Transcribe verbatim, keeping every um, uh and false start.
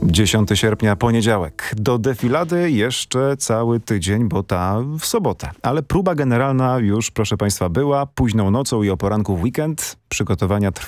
dziesiątego sierpnia, poniedziałek. Do defilady jeszcze cały tydzień, bo ta w sobotę. Ale próba generalna już, proszę Państwa, była. Późną nocą i o poranku w weekend. Przygotowania trwają.